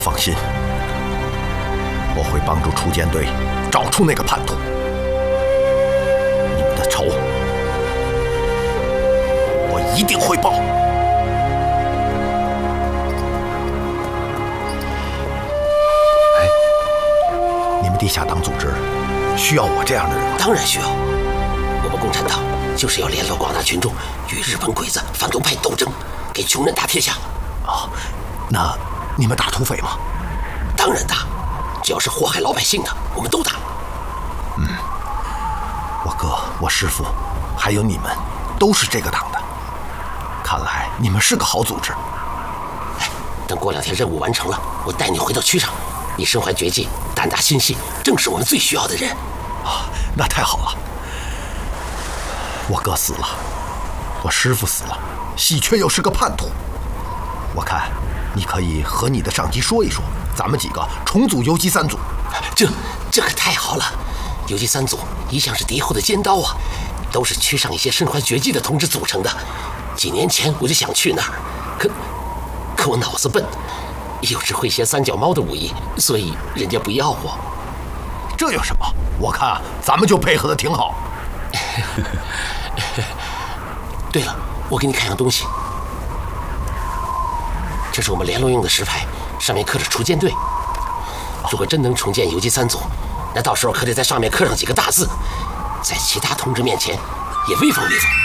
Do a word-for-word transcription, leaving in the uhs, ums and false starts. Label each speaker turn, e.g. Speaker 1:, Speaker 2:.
Speaker 1: 放心，我会帮助锄奸队找出那个叛徒。你们的仇，我一定会报。哎，你们地下党组织需要我这样的人吗？
Speaker 2: 当然需要。我们共产党就是要联络广大群众，与日本鬼子、反动派斗争，给穷人打天下。
Speaker 1: 啊，那你们打土匪吗？
Speaker 2: 当然打，只要是祸害老百姓的，我们都打。
Speaker 1: 嗯，我哥、我师父，还有你们，都是这个党的。看来你们是个好组织。
Speaker 2: 哎，等过两天任务完成了，我带你回到区上。你身怀绝技，胆大心细，正是我们最需要的人。
Speaker 1: 啊，那太好了。我哥死了，我师父死了，喜鹊又是个叛徒。我看你可以和你的上级说一说，咱们几个重组游击三组。
Speaker 2: 这这可太好了！游击三组一向是敌后的尖刀啊，都是区上一些身怀绝技的同志组成的。几年前我就想去那儿，可可我脑子笨，又只会些三脚猫的武艺，所以人家不要我。
Speaker 1: 这有什么？我看啊，咱们就配合得挺好。
Speaker 2: 对了，我给你看样东西。这是我们联络用的石牌，上面刻着锄奸队。如果真能重建游击三组，那到时候可得在上面刻上几个大字，在其他同志面前也威风威风。